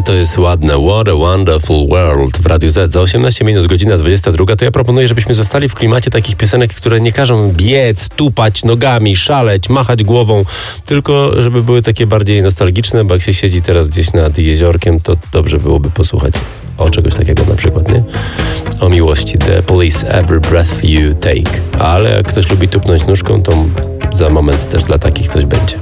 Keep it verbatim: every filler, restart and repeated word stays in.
to jest ładne. What a wonderful world w Radiu Z. Za osiemnaście minut, godzina dwudziesta druga. To ja proponuję, żebyśmy zostali w klimacie takich piosenek, które nie każą biec, tupać nogami, szaleć, machać głową, tylko żeby były takie bardziej nostalgiczne, bo jak się siedzi teraz gdzieś nad jeziorkiem, to dobrze byłoby posłuchać o czegoś takiego na przykład, nie? O miłości. The Police, Every Breath You Take. Ale jak ktoś lubi tupnąć nóżką, to za moment też dla takich coś będzie.